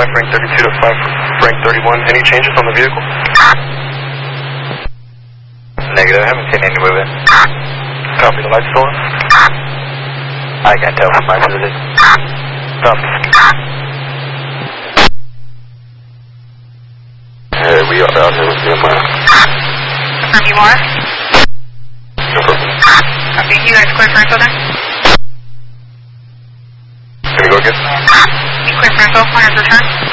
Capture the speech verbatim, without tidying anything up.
five, Frank thirty-two to five, Frank thirty-one. Any changes on the vehicle? Negative, I haven't seen any movement. Copy, the lights still on? I can't tell from my position. Copy. Hey, we are out here with the M I. Confirm you are? Confirm. Copy, you guys clear for info then? Can we go again? You clear for info, when is return?